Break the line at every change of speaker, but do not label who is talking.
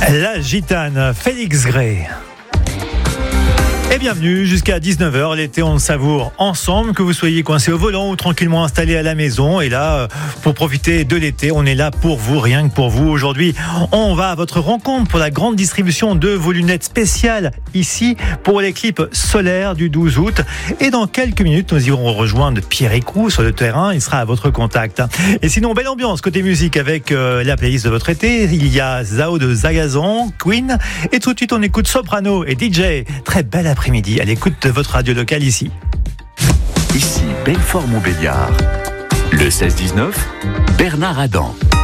La gitane, Félix Gray. Et bienvenue jusqu'à 19h, l'été on le savoure ensemble, que vous soyez coincé au volant ou tranquillement installé à la maison. Et là, pour profiter de l'été, on est là pour vous, rien que pour vous. Aujourd'hui, on va à votre rencontre pour la grande distribution de vos lunettes spéciales ici pour l'éclipse solaire du 12 août. Et dans quelques minutes, nous irons rejoindre Pierre Écrou sur le terrain, il sera à votre contact. Et sinon, belle ambiance côté musique avec la playlist de votre été. Il y a Zao de Zagazon, Queen, et tout de suite on écoute Soprano et DJ. Très belle après-midi à l'écoute de votre radio locale ici.
Ici Belfort-Montbéliard. Le 16-19, Bernard Adam.